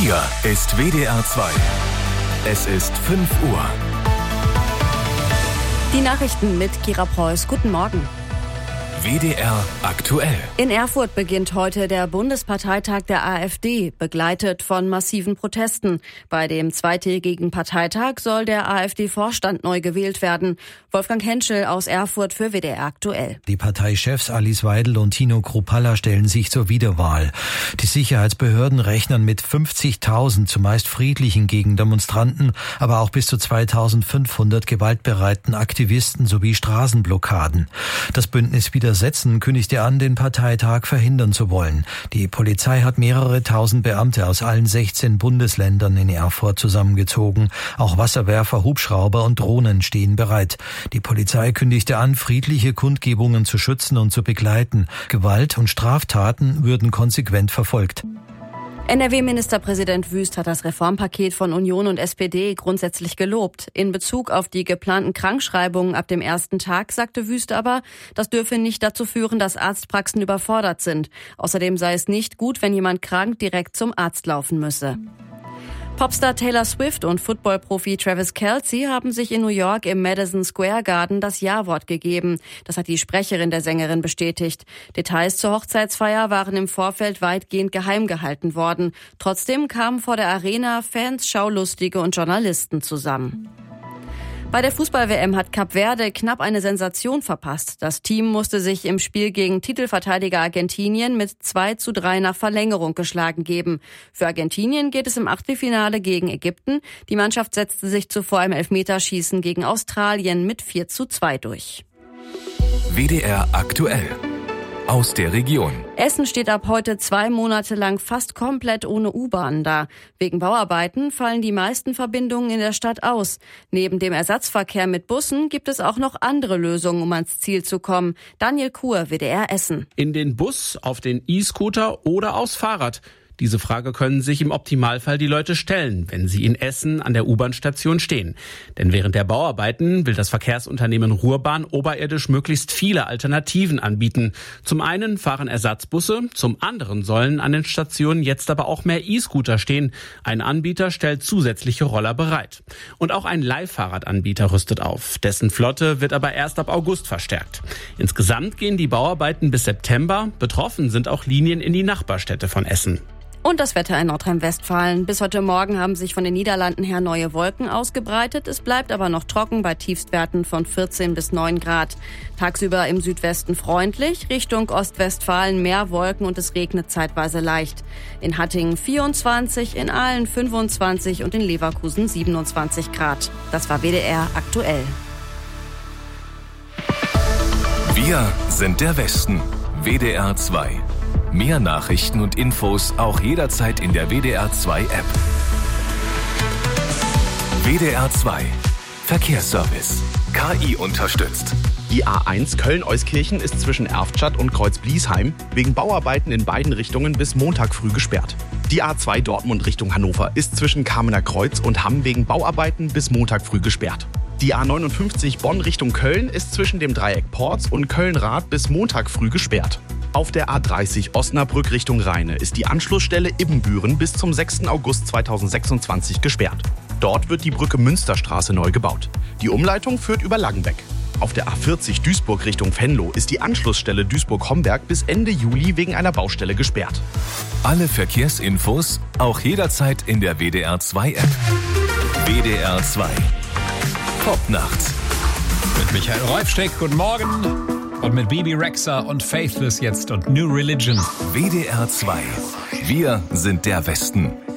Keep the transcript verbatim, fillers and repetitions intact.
Hier ist W D R zwei. Es ist fünf Uhr. Die Nachrichten mit Kira Preuß. Guten Morgen. W D R aktuell. In Erfurt beginnt heute der Bundesparteitag der AfD, begleitet von massiven Protesten. Bei dem zweitägigen Parteitag soll der AfD-Vorstand neu gewählt werden. Wolfgang Henschel aus Erfurt für W D R aktuell. Die Parteichefs Alice Weidel und Tino Kruppalla stellen sich zur Wiederwahl. Die Sicherheitsbehörden rechnen mit fünfzigtausend zumeist friedlichen Gegendemonstranten, aber auch bis zu zweitausendfünfhundert gewaltbereiten Aktivisten sowie Straßenblockaden. Das Bündnis Wiedersetzen kündigte an, den Parteitag verhindern zu wollen. Die Polizei hat mehrere tausend Beamte aus allen sechzehn Bundesländern in Erfurt zusammengezogen. Auch Wasserwerfer, Hubschrauber und Drohnen stehen bereit. Die Polizei kündigte an, friedliche Kundgebungen zu schützen und zu begleiten. Gewalt und Straftaten würden konsequent verfolgt. N R W-Ministerpräsident Wüst hat das Reformpaket von Union und S P D grundsätzlich gelobt. In Bezug auf die geplanten Krankschreibungen ab dem ersten Tag sagte Wüst aber, das dürfe nicht dazu führen, dass Arztpraxen überfordert sind. Außerdem sei es nicht gut, wenn jemand krank direkt zum Arzt laufen müsse. Popstar Taylor Swift und Footballprofi Travis Kelce haben sich in New York im Madison Square Garden das Ja-Wort gegeben. Das hat die Sprecherin der Sängerin bestätigt. Details zur Hochzeitsfeier waren im Vorfeld weitgehend geheim gehalten worden. Trotzdem kamen vor der Arena Fans, Schaulustige und Journalisten zusammen. Bei der Fußball-W M hat Kap Verde knapp eine Sensation verpasst. Das Team musste sich im Spiel gegen Titelverteidiger Argentinien mit zwei zu drei nach Verlängerung geschlagen geben. Für Argentinien geht es im Achtelfinale gegen Ägypten. Die Mannschaft setzte sich zuvor im Elfmeterschießen gegen Australien mit vier zu zwei durch. W D R aktuell. Aus der Region. Essen steht ab heute zwei Monate lang fast komplett ohne U-Bahn da. Wegen Bauarbeiten fallen die meisten Verbindungen in der Stadt aus. Neben dem Ersatzverkehr mit Bussen gibt es auch noch andere Lösungen, um ans Ziel zu kommen. Daniel Kuhr, W D R Essen. In den Bus, auf den E-Scooter oder aufs Fahrrad? Diese Frage können sich im Optimalfall die Leute stellen, wenn sie in Essen an der U-Bahn-Station stehen. Denn während der Bauarbeiten will das Verkehrsunternehmen Ruhrbahn oberirdisch möglichst viele Alternativen anbieten. Zum einen fahren Ersatzbusse, zum anderen sollen an den Stationen jetzt aber auch mehr E-Scooter stehen. Ein Anbieter stellt zusätzliche Roller bereit. Und auch ein Leihfahrradanbieter rüstet auf. Dessen Flotte wird aber erst ab August verstärkt. Insgesamt gehen die Bauarbeiten bis September. Betroffen sind auch Linien in die Nachbarstädte von Essen. Und das Wetter in Nordrhein-Westfalen. Bis heute Morgen haben sich von den Niederlanden her neue Wolken ausgebreitet. Es bleibt aber noch trocken bei Tiefstwerten von vierzehn bis neun Grad. Tagsüber im Südwesten freundlich, Richtung Ostwestfalen mehr Wolken und es regnet zeitweise leicht. In Hattingen vierundzwanzig, in Aalen fünfundzwanzig und in Leverkusen siebenundzwanzig Grad. Das war W D R aktuell. Wir sind der Westen. W D R zwei. Mehr Nachrichten und Infos auch jederzeit in der W D R zwei App. W D R zwei. Verkehrsservice. K I unterstützt. Die A eins Köln-Euskirchen ist zwischen Erftstadt und Kreuz-Bliesheim wegen Bauarbeiten in beiden Richtungen bis Montag früh gesperrt. Die A zwei Dortmund Richtung Hannover ist zwischen Kamener Kreuz und Hamm wegen Bauarbeiten bis Montag früh gesperrt. Die A neunundfünfzig Bonn Richtung Köln ist zwischen dem Dreieck Porz und Köln-Rath bis Montag früh gesperrt. Auf der A dreißig Osnabrück Richtung Rheine ist die Anschlussstelle Ibbenbüren bis zum sechsten August zweitausendsechsundzwanzig gesperrt. Dort wird die Brücke Münsterstraße neu gebaut. Die Umleitung führt über Langenbeck. Auf der A vierzig Duisburg Richtung Venlo ist die Anschlussstelle Duisburg-Homberg bis Ende Juli wegen einer Baustelle gesperrt. Alle Verkehrsinfos auch jederzeit in der W D R zwei App. W D R zwei. Top nachts. Mit Michael Räufsteck, guten Morgen. Und mit Bibi Rexha und Faithless jetzt und New Religion. W D R zwei. Wir sind der Westen.